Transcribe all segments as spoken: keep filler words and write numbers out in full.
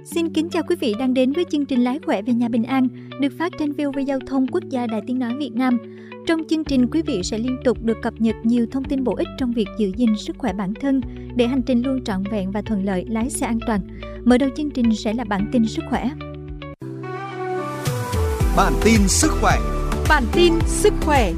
Xin kính chào quý vị đang đến với chương trình Lái khỏe về nhà bình an được phát trên vê o vê Giao thông Quốc gia Đài Tiếng nói Việt Nam. Trong chương trình, quý vị sẽ liên tục được cập nhật nhiều thông tin bổ ích trong việc giữ gìn sức khỏe bản thân để hành trình luôn trọn vẹn và thuận lợi, lái xe an toàn. Mở đầu chương trình sẽ là bản tin sức khỏe. Bản tin sức khỏe. Bản tin sức khỏe.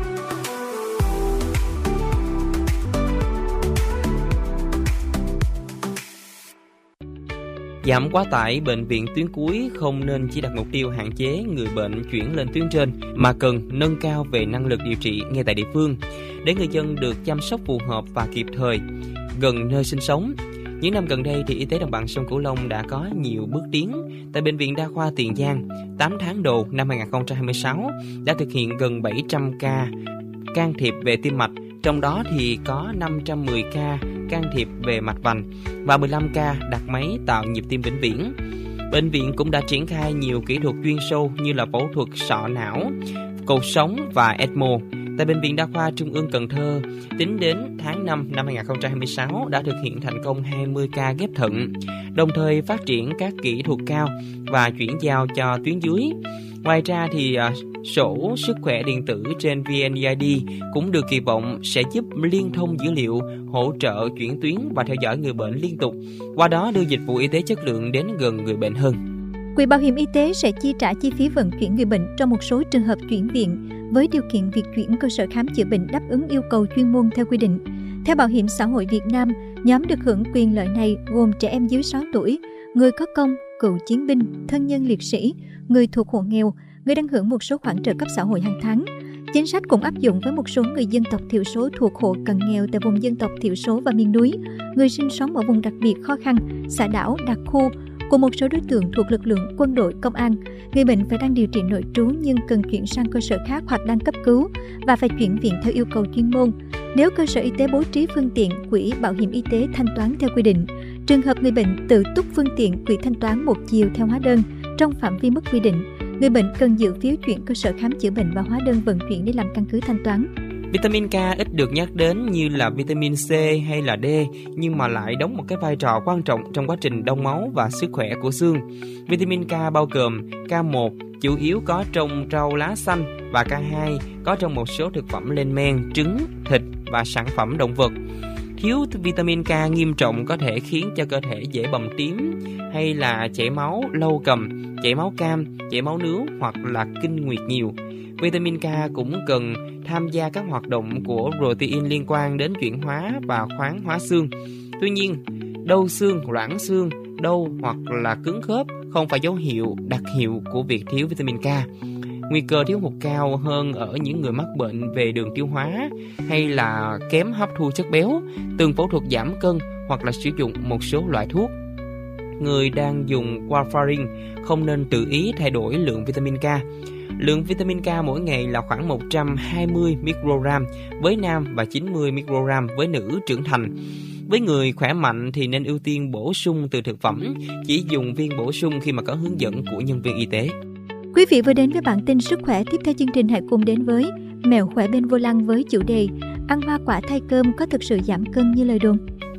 Giảm quá tải bệnh viện tuyến cuối không nên chỉ đặt mục tiêu hạn chế người bệnh chuyển lên tuyến trên, mà cần nâng cao về năng lực điều trị ngay tại địa phương, để người dân được chăm sóc phù hợp và kịp thời, gần nơi sinh sống. Những năm gần đây thì y tế đồng bằng sông Cửu Long đã có nhiều bước tiến. Tại Bệnh viện Đa khoa Tiền Giang, tám tháng đầu năm hai không hai sáu đã thực hiện gần bảy trăm ca can thiệp về tim mạch, trong đó thì có năm trăm mười ca can thiệp về mạch vành và mười lăm ca đặt máy tạo nhịp tim vĩnh viễn. Bệnh viện cũng đã triển khai nhiều kỹ thuật chuyên sâu như là phẫu thuật sọ não, cột sống và e cờ mô. Tại Bệnh viện Đa khoa Trung ương Cần Thơ, tính đến tháng năm năm hai không hai sáu đã thực hiện thành công hai mươi ca ghép thận, đồng thời phát triển các kỹ thuật cao và chuyển giao cho tuyến dưới. Ngoài ra thì uh, sổ sức khỏe điện tử trên vê en e i đê cũng được kỳ vọng sẽ giúp liên thông dữ liệu, hỗ trợ chuyển tuyến và theo dõi người bệnh liên tục, qua đó đưa dịch vụ y tế chất lượng đến gần người bệnh hơn. Quỹ bảo hiểm y tế sẽ chi trả chi phí vận chuyển người bệnh trong một số trường hợp chuyển viện, với điều kiện việc chuyển cơ sở khám chữa bệnh đáp ứng yêu cầu chuyên môn theo quy định. Theo Bảo hiểm xã hội Việt Nam, nhóm được hưởng quyền lợi này gồm trẻ em dưới sáu tuổi, người có công, cựu chiến binh, thân nhân liệt sĩ, người thuộc hộ nghèo, người đang hưởng một số khoản trợ cấp xã hội hàng tháng. Chính sách cũng áp dụng với một số người dân tộc thiểu số thuộc hộ cận nghèo tại vùng dân tộc thiểu số và miền núi, người sinh sống ở vùng đặc biệt khó khăn, xã đảo, đặc khu, cùng một số đối tượng thuộc lực lượng quân đội, công an. Người bệnh phải đang điều trị nội trú nhưng cần chuyển sang cơ sở khác hoặc đang cấp cứu và phải chuyển viện theo yêu cầu chuyên môn. Nếu cơ sở y tế bố trí phương tiện, quỹ bảo hiểm y tế thanh toán theo quy định. Trường hợp người bệnh tự túc phương tiện, quỹ thanh toán một chiều theo hóa đơn trong phạm vi mức quy định. Người bệnh cần dự phiếu chuyển cơ sở khám chữa bệnh và hóa đơn vận chuyển để làm căn cứ thanh toán. Vitamin K ít được nhắc đến như là vitamin C hay là D, nhưng mà lại đóng một cái vai trò quan trọng trong quá trình đông máu và sức khỏe của xương. Vitamin K bao gồm K một chủ yếu có trong rau lá xanh và K hai có trong một số thực phẩm lên men, trứng, thịt và sản phẩm động vật. Thiếu vitamin K nghiêm trọng có thể khiến cho cơ thể dễ bầm tím hay là chảy máu lâu cầm, chảy máu cam, chảy máu nướu hoặc là kinh nguyệt nhiều. Vitamin K cũng cần tham gia các hoạt động của protein liên quan đến chuyển hóa và khoáng hóa xương. Tuy nhiên, đau xương, loãng xương, đau hoặc là cứng khớp không phải dấu hiệu đặc hiệu của việc thiếu vitamin K. Nguy cơ thiếu hụt cao hơn ở những người mắc bệnh về đường tiêu hóa hay là kém hấp thu chất béo, từng phẫu thuật giảm cân hoặc là sử dụng một số loại thuốc. Người đang dùng warfarin không nên tự ý thay đổi lượng vitamin K. Lượng vitamin K mỗi ngày là khoảng một trăm hai mươi microgram với nam và chín mươi microgram với nữ trưởng thành. Với người khỏe mạnh thì nên ưu tiên bổ sung từ thực phẩm, chỉ dùng viên bổ sung khi mà có hướng dẫn của nhân viên y tế. Quý vị vừa đến với bản tin sức khỏe. Tiếp theo chương trình hãy cùng đến với mẹo khỏe bên vô lăng với chủ đề ăn hoa quả thay cơm có thực sự giảm cân như lời đồn.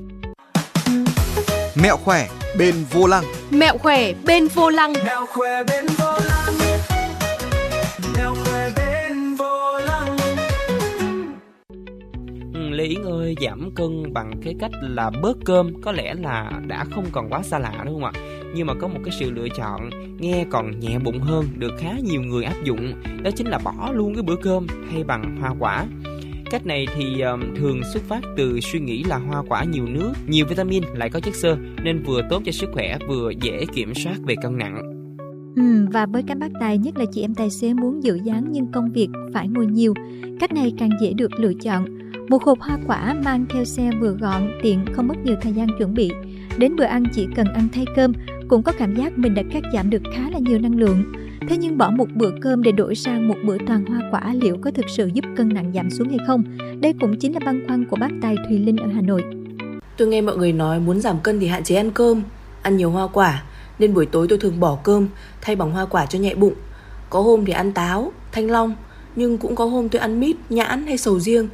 Mẹo khỏe bên vô lăng. Mẹo khỏe bên vô lăng. Mẹo khỏe bên vô lăng. Mẹo khỏe bên vô lăng. Ừ, Lê Yến ơi, giảm cân bằng cái cách là bớt cơm có lẽ là đã không còn quá xa lạ đúng không ạ? Nhưng mà có một cái sự lựa chọn nghe còn nhẹ bụng hơn được khá nhiều người áp dụng, đó chính là bỏ luôn cái bữa cơm thay bằng hoa quả. Cách này thì um, thường xuất phát từ suy nghĩ là hoa quả nhiều nước, nhiều vitamin, lại có chất xơ nên vừa tốt cho sức khỏe vừa dễ kiểm soát về cân nặng. Ừ, và với các bác tài, nhất là chị em tài xế muốn giữ dáng nhưng công việc phải ngồi nhiều, cách này càng dễ được lựa chọn. Một hộp hoa quả mang theo xe vừa gọn, tiện, không mất nhiều thời gian chuẩn bị. Đến bữa ăn chỉ cần ăn thay cơm cũng có cảm giác mình đã cắt giảm được khá là nhiều năng lượng. Thế nhưng bỏ một bữa cơm để đổi sang một bữa toàn hoa quả liệu có thực sự giúp cân nặng giảm xuống hay không? Đây cũng chính là băn khoăn của bác tài Thùy Linh ở Hà Nội. Tôi nghe mọi người nói muốn giảm cân thì hạn chế ăn cơm, ăn nhiều hoa quả, nên buổi tối tôi thường bỏ cơm thay bằng hoa quả cho nhẹ bụng. Có hôm thì ăn táo, thanh long, nhưng cũng có hôm tôi ăn mít, nhãn hay sầu riêng